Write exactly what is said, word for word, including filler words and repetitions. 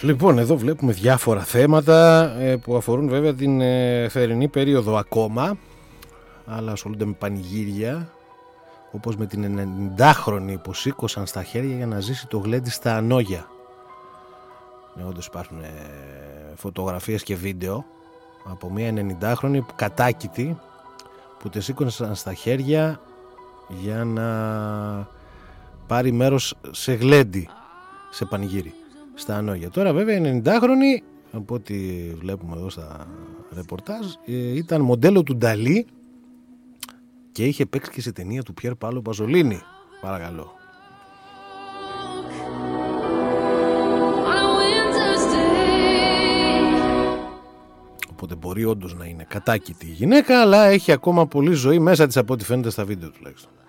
Λοιπόν, εδώ βλέπουμε διάφορα θέματα ε, που αφορούν βέβαια την ε, θερινή περίοδο ακόμα, αλλά ασχολούνται με πανηγύρια, όπως με την ενενηντάχρονη που σήκωσαν στα χέρια για να ζήσει το γλέντι στα Ανόγια. Ναι, όντως υπάρχουν ε, φωτογραφίες και βίντεο από μια ενενηντάχρονη κατάκητη που τη σήκωσαν στα χέρια για να πάρει μέρος σε γλέντι, σε πανηγύρι στα Ανόγια. Τώρα βέβαια η ενενηντάχρονη, από ό,τι βλέπουμε εδώ στα ρεπορτάζ, ήταν μοντέλο του Νταλή και είχε παίξει και σε ταινία του Πιέρ Πάλο Παζολίνη. Παρακαλώ. Οπότε μπορεί όντως να είναι κατάκητη η γυναίκα, αλλά έχει ακόμα πολύ ζωή μέσα της από ό,τι φαίνεται στα βίντεο τουλάχιστον.